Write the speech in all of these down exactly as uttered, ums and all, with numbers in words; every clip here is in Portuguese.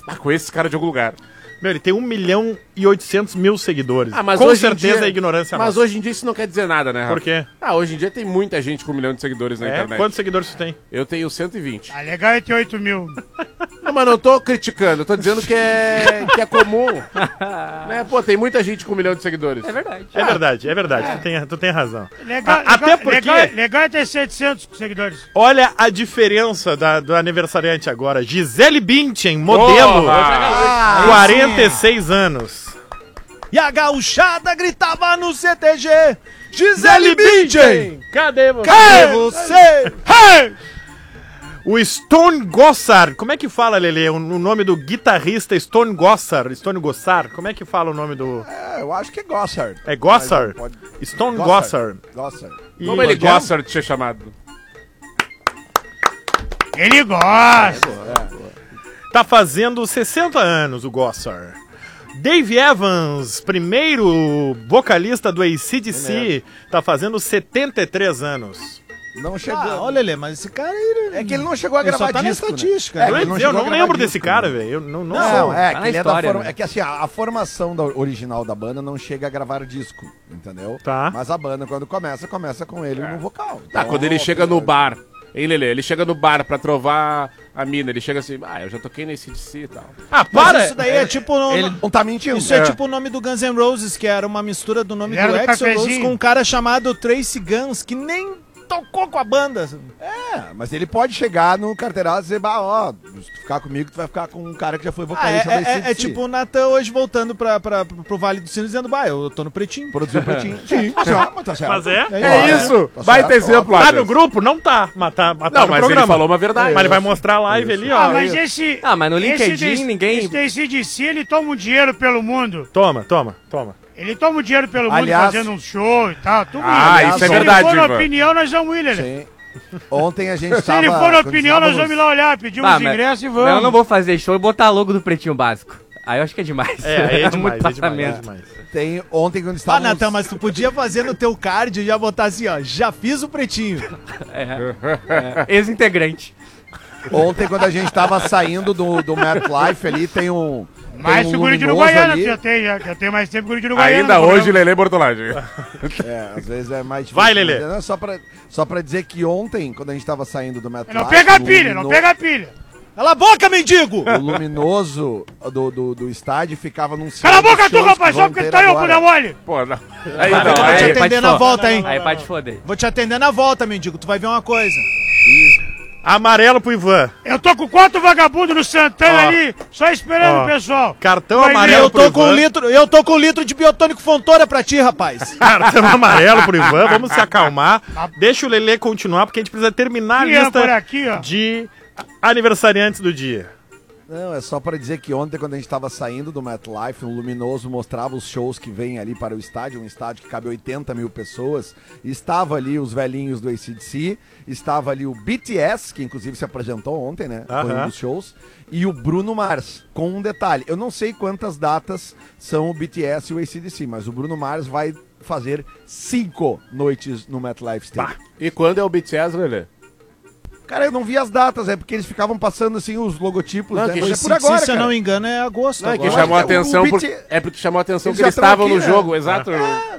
Ah, com esse cara de algum lugar. Meu, ele tem um milhão e oitocentos mil seguidores. Ah, mas com hoje em certeza dia- é ignorância Mas nossa. hoje em dia isso não quer dizer nada, né, Rafa? Por quê? Ah, hoje em dia tem muita gente com um milhão de seguidores na É? internet. Quantos seguidores tu tem? Eu tenho cento e vinte. Ah, legal é ter oito mil. Não, mas não tô criticando, eu tô dizendo que é, que é comum. Né? Pô, tem muita gente com um milhão de seguidores. É verdade. É verdade, é verdade. Tu, tem, tu tem razão. Legal, A- legal, até porque- legal, legal é ter setecentos seguidores. Olha a diferença da- do aniversariante agora. Gisele Bündchen, modelo. Porra! quarenta e seis anos. E a gauchada gritava no C T G: Gisele Bündchen! Cadê você? Cadê você? Hey! O Stone Gossard. Como é que fala, Lelê? O, o nome do guitarrista Stone Gossard. Stone Gossard. Como é que fala o nome do... É, eu acho que é Gossard. É Gossard? Mas pode- Stone Gossard. Gossard. E- Como ele gosta de ser chamado? Ele gosta. Tá fazendo sessenta anos o Gossard. Dave Evans, primeiro vocalista do A C D C, tá fazendo setenta e três anos. Não chegou. Ah, olha, Lelê, mas esse cara aí... É que ele não chegou a Ele gravar só tá na disco, né? estatística. É, né? eu ele não eu chegou a não gravar lembro desse disco, cara, né? velho. Eu Não, não, Não, sei. é, Tá que na ele é, da história, forma, né? é que assim, a, a formação da original da banda não chega a gravar disco, entendeu? Tá. Mas a banda, quando começa, começa com ele no vocal. Tá, Então, quando ele chega no bar, hein, Lelê? Ele chega no bar pra trovar a mina, ele chega assim, ah, eu já toquei nesse D C e tal. Ah, Mas para! isso daí é, tipo... no- Ele não tá mentindo. Isso é. tipo o nome do Guns N' Roses, que era uma mistura do nome Era do do Axl Rose cafezinho. com um cara chamado Tracy Guns, que nem tocou com a banda. É, mas ele pode chegar no carteirado e dizer, bah, ó, se tu ficar comigo, tu vai ficar com um cara que já foi Ah, é, vocalista da é- é- A C D C. é tipo o Natan hoje voltando pra, pra, pro Vale do Sino dizendo, bah, eu tô no pretinho. Produziu pretinho. Sim, tá certo, tá certo. Mas é? É isso! Tá Baita certo, exemplo, Tá Adams. no grupo? Não tá. Mas tá, mas tá Não, no mas programa. ele falou uma verdade. Mas ele vai mostrar a live ali, ó. Ah, mas esse... Ah, mas no LinkedIn esse desse- ninguém- Esse A C D C, ele toma um dinheiro pelo mundo. Toma, toma, toma. Ele toma um dinheiro pelo mundo Aliás- fazendo um show e tal. Tu Ah, ir. isso é Se verdade, ele for na Ivan. opinião, nós vamos ir, Lelê. Sim. Ontem a gente Se tava... ele for na quando opinião, nós estávamos- vamos lá olhar, pedir uns Ah, mas- ingressos e Mas vamos. eu não vou fazer show e botar logo do Pretinho Básico. Aí eu acho que é demais. É, aí é demais, muito é demais, é passamento. demais. Tem, ontem quando Ah, estávamos... Natan, mas tu podia fazer no teu card e já botar assim, ó, já fiz o pretinho. É, ex-integrante. Ontem quando a gente tava saindo do, do MetLife ali, tem um... Mais tem que um o guri de luminoso Uruguaiana, ali. que eu tenho, já, que eu tenho mais tempo que o guri de Uruguaiana. Ainda no hoje, programa. Lelê Bortolagem. É, às vezes é mais difícil. Vai, Lelê. Não, é só pra, só pra dizer que ontem, quando a gente tava saindo do MetLife... Não pega a o pilha, não lumino- pega a pilha. Cala a boca, mendigo! O luminoso do, do, do estádio ficava num... Cala a boca dos tu, shows rapaz, que só vão porque ter tá eu, agora. bunda mole. Pô, não. Aí Vai, não, Vou te aí, aí, pode atender na fo- volta, hein? Aí pode foder. Vou te atender na volta, mendigo. Tu vai ver uma coisa. Amarelo pro Ivan. Eu tô com quatro vagabundos no Santana Ó. ali, só esperando Ó. o pessoal. Cartão Vai ver. amarelo Eu pro tô com um Ivan. litro, eu tô com um litro de biotônico Fontoura pra ti, rapaz. Cartão amarelo pro Ivan. Vamos se acalmar. Deixa o Lelê continuar, porque a gente precisa terminar a Aqui, ó, por lista aqui, ó. de aniversariantes do dia. Não, é só pra dizer que ontem, quando a gente tava saindo do MetLife, um luminoso mostrava os shows que vêm ali para o estádio, um estádio que cabe oitenta mil pessoas. E estava ali os velhinhos do A C D C, estava ali o B T S, que inclusive se apresentou ontem, né? Foi um Aham. dos shows. E o Bruno Mars, com um detalhe. Eu não sei quantas datas são o B T S e o A C D C, mas o Bruno Mars vai fazer cinco noites no MetLife Stadium. E quando é o B T S, Lelê? Cara, eu não vi as datas, é porque eles ficavam passando assim os logotipos, Não, né? que Mas é Se, por agora, se eu cara. não me engano, é agosto. Não, é que agora. chamou a acho que o atenção, por... B T- é porque chamou a atenção Eles que eles já estão estavam aqui, no né? jogo, exato.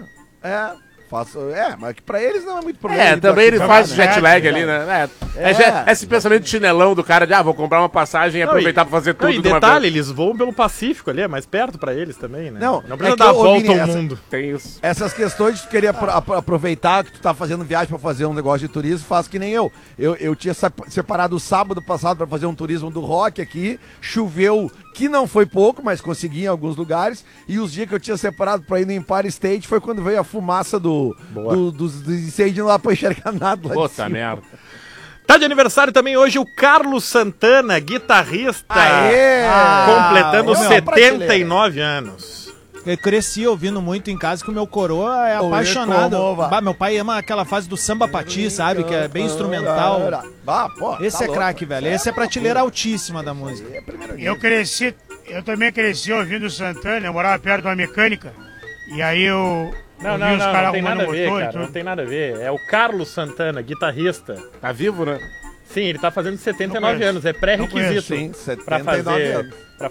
É, faço, é, mas que pra eles não é muito problema. É, ir também ele daqui faz pra jet lá, lag né? ali, né? É, é, É. jet- esse pensamento de chinelão do cara de, ah, vou comprar uma passagem e Não, aproveitar e- pra fazer tudo Não, e de uma detalhe, vez. eles voam pelo Pacífico ali, é mais perto pra eles também, né? Não, não precisa é que, dar a ô, volta Vini, ao essa- mundo. Tem isso. Essas questões de tu querer apro- apro- aproveitar que tu tá fazendo viagem pra fazer um negócio de turismo, faz que nem eu. Eu, eu tinha sep- separado o sábado passado pra fazer um turismo do rock aqui, choveu, que não foi pouco, mas consegui em alguns lugares, e os dias que eu tinha separado pra ir no Empire State foi quando veio a fumaça do, Boa. do, dos, dos incêndios lá pra enxergar nada lá de Puta cima. merda. Tá de aniversário também hoje o Carlos Santana, guitarrista, Aê! completando Ah, ó, setenta e nove anos. Eu cresci ouvindo muito em casa que o meu coroa é Oi, apaixonado. como vai? Bah, meu pai ama aquela fase do samba pati, sabe? Que é bem instrumental. Ah, pô, Esse tá é louco. craque, velho. Esse é prateleira altíssima da música. É primeiro Eu nível. cresci, eu também cresci ouvindo o Santana, eu morava perto de uma mecânica. E aí eu Não, ouvi não, os não, caras não tem arrumando nada a ver, motor e cara, tudo. não tem nada a ver. É o Carlos Santana, guitarrista. Tá vivo, né? Sim, ele tá fazendo setenta e Não nove conheço. anos, é Não pré-requisito Sim, pra setenta e nove fazer, anos. pra